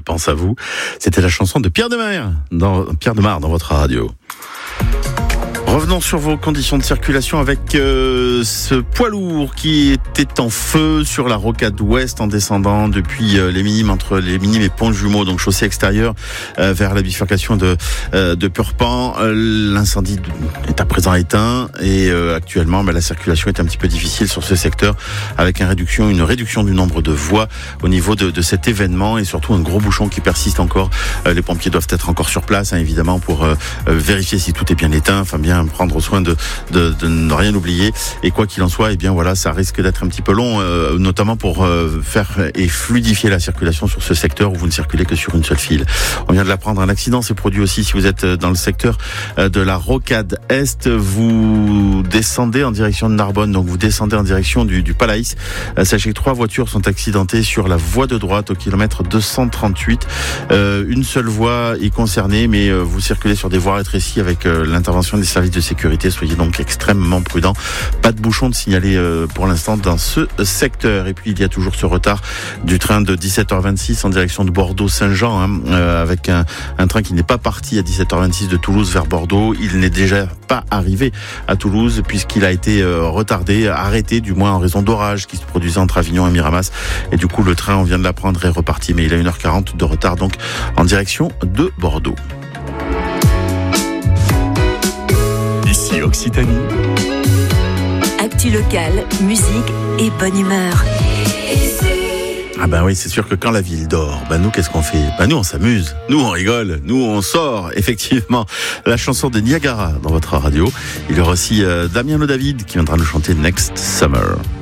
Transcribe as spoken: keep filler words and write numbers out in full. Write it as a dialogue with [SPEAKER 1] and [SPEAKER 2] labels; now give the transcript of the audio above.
[SPEAKER 1] pense à vous. C'était la chanson de Pierre Demar dans, Pierre Demar dans votre radio. Revenons sur vos conditions de circulation avec euh, ce poids lourd qui était en feu sur la rocade ouest en descendant depuis euh, les Minimes, entre les Minimes et Pont-Jumeau, donc chaussée extérieure euh, vers la bifurcation de, euh, de Purpan. Euh, l'incendie est à présent éteint et euh, actuellement bah, la circulation est un petit peu difficile sur ce secteur avec une réduction, une réduction du nombre de voies au niveau de, de cet événement et surtout un gros bouchon qui persiste encore. Euh, les pompiers doivent être encore sur place, hein, évidemment, pour euh, vérifier si tout est bien éteint, enfin bien prendre soin de, de, de ne rien oublier. Et quoi qu'il en soit, eh bien voilà, ça risque d'être un petit peu long, euh, notamment pour euh, faire et fluidifier la circulation sur ce secteur où vous ne circulez que sur une seule file. On vient de l'apprendre, un accident s'est produit aussi si vous êtes dans le secteur de la rocade Est. Vous descendez en direction de Narbonne, donc vous descendez en direction du, du Palaïs. Sachez que trois voitures sont accidentées sur la voie de droite au kilomètre deux cent trente-huit. Euh, une seule voie est concernée, mais euh, vous circulez sur des voies rétrécies avec euh, l'intervention des services de sécurité. Soyez donc extrêmement prudents. Pas de bouchon de signaler euh, pour l'instant dans ce secteur. Et puis il y a toujours ce retard du train de dix-sept heures vingt-six en direction de Bordeaux-Saint-Jean, hein, euh, avec un, un train qui n'est pas parti à dix-sept heures vingt-six de Toulouse vers Bordeaux. Il n'est déjà pas arrivé à Toulouse puisqu'il a été euh, retardé, arrêté du moins en raison d'orages qui se produisaient entre Avignon et Miramas. Et du coup le train, on vient de l'apprendre, est reparti, mais il a une heure quarante de retard donc en direction de Bordeaux.
[SPEAKER 2] Ici Occitanie.
[SPEAKER 3] Actu locale, musique et bonne humeur.
[SPEAKER 1] Ah ben oui, c'est sûr que quand la ville dort, ben nous qu'est-ce qu'on fait? Ben nous on s'amuse, nous on rigole, nous on sort. Effectivement, la chanson de Niagara dans votre radio. Il y aura aussi euh, Damien Le David qui viendra nous chanter Next Summer.